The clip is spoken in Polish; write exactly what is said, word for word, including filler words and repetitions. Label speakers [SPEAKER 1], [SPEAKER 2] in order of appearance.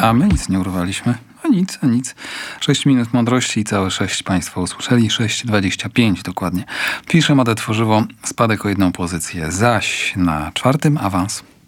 [SPEAKER 1] A my nic nie urwaliśmy. No nic, a nic. Sześć minut mądrości i całe sześć państwo usłyszeli. sześć dwadzieścia pięć dokładnie. Pisze Made Tworzywo. Spadek o jedną pozycję. Zaś na czwartym awans.